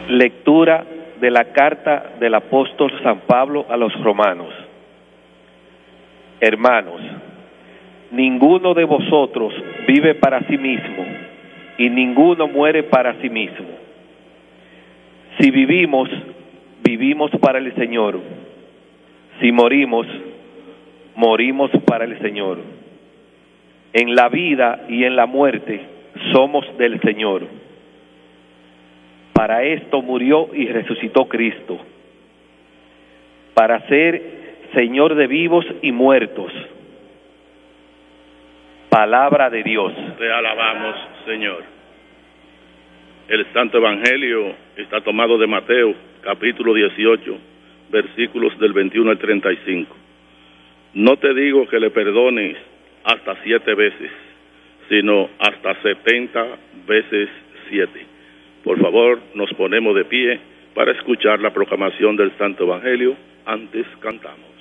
Lectura de la carta del apóstol San Pablo a los romanos. Hermanos, ninguno de vosotros vive para sí mismo, y ninguno muere para sí mismo. Si vivimos, vivimos para el Señor. Si morimos, morimos para el Señor. En la vida y en la muerte somos del Señor. Para esto murió y resucitó Cristo, para ser Señor de vivos y muertos. Palabra de Dios. Te alabamos, Señor. El Santo Evangelio está tomado de Mateo, capítulo 18, versículos del 21 al 35. No te digo que le perdones hasta 7 veces, sino hasta 70 veces 7. Por favor, nos ponemos de pie para escuchar la proclamación del Santo Evangelio. Antes cantamos.